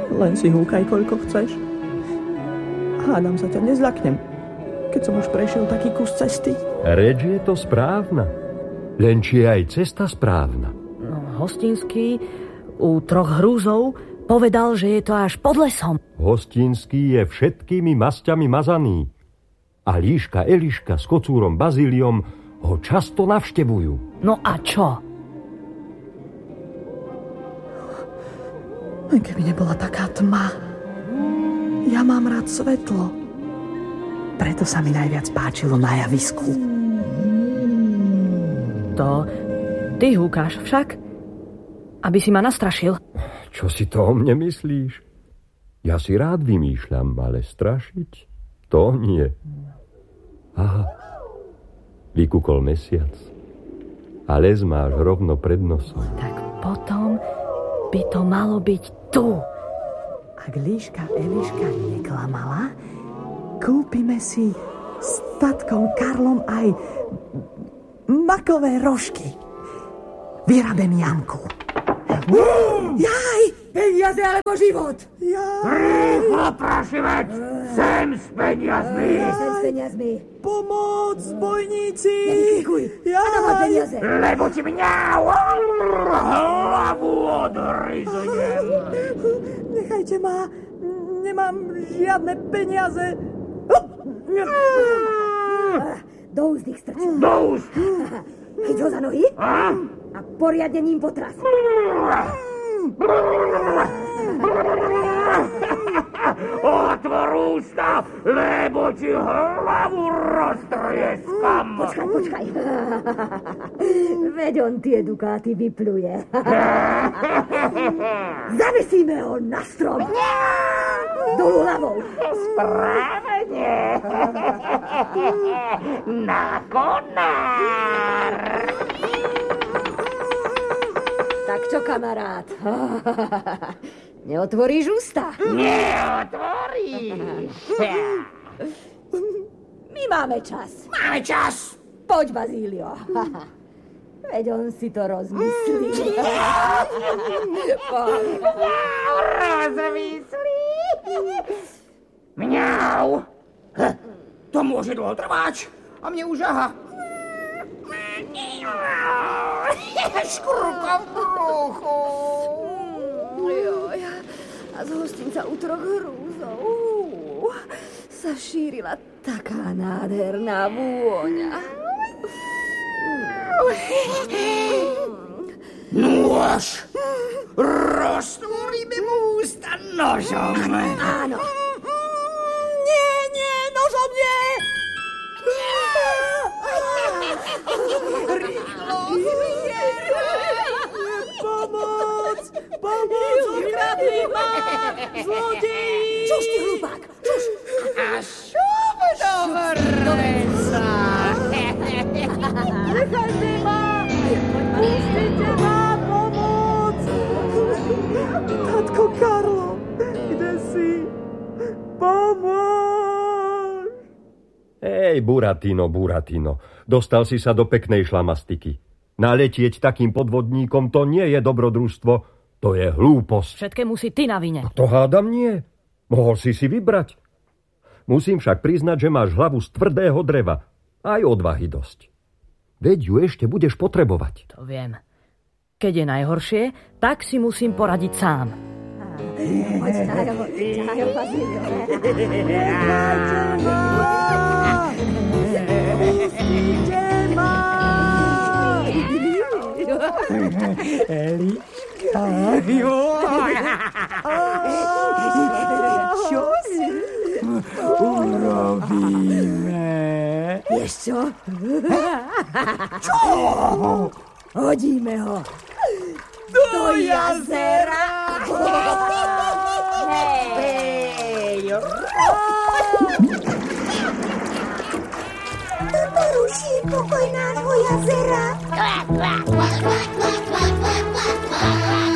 Len si húkaj, koľko chceš. Hádam sa ťa nezľaknem, keď som už prešiel taký kus cesty. Reč je to správna. Len či je aj cesta správna. No, Hostinský u 3 hrúzov povedal, že je to až pod lesom. Hostinský je všetkými masťami mazaný. A Líška Eliška s kocúrom Bazíliom ho často navštevujú. No a čo? Keby nebola taká tma. Ja mám rád svetlo. Preto sa mi najviac páčilo na javisku. To ty húkáš však? Aby si ma nastrašil. Čo si to o mne myslíš? Ja si rád vymýšľam, ale strašiť? To nie. Aha, vykúkol mesiac. A les máš rovno pred nosom. Tak potom by to malo byť tu. Ak Líška Eliška neklamala, kúpime si s tatkom Karlom aj makové rožky. Vyrabem jamku. Jaj! Peniaze alebo život? Rýchlo, prašivec! Sem s peniazmi! Sem s peniazmi. Pomoc, bojníci! Nevykikuj! Áno, má peniaze! Lebo ti mňau! Hlavu odryzujem! Nechajte ma! Nemám žiadne peniaze! Do úst ich strčil. Do úst! Chyť ho za nohy a poriadne ním potras. Otvor ústa, lebo ti hlavu roztrieskam. Počkaj. Veď on tie dukáty vypluje. Zavesíme ho na strom. Dolu hlavou. Správne. Na konár. Tak čo, kamarát? Neotvoríš ústa? Neotvoríš. My máme čas. Máme čas. Poď, Bazílio. Veď on si to rozmyslí. Rozmyslí. Mňau. To môže dlho trvať. A mne už aha. Škurka v bruchu. Joj, a z hostinca u 3 hrúzov sa šírila taká nádherná vôňa. Nôž! Roztvoríme mu ústa nožom. Áno. Nie, nožom nie! Rýchlo! Pomoc! Ukradli ma! Zlodej! Čuž, ty hlupák, čuž! A šup do vrveca! Nechajte ma! Pustite ma! Pomoc! Tatko Karlo, kde si? Pomôž! Ej, Buratino, dostal si sa do peknej šlamastiky. Naletieť takým podvodníkom to nie je dobrodružstvo, to je hlúposť. Všetkému si ty na vine. To hádam nie. Mohol si vybrať. Musím však priznať, že máš hlavu z tvrdého dreva. Aj odvahy dosť. Veď ju ešte budeš potrebovať. To viem. Keď je najhoršie, tak si musím poradiť sám. Poď, ťahajo, Bazílio. Nechajte ma! Pustite ma! Eliška. Čo si urobíme? Vieš čo? Čo? Hodíme ho do jazera. Hej! Toto ruší pokoj nášho jazera.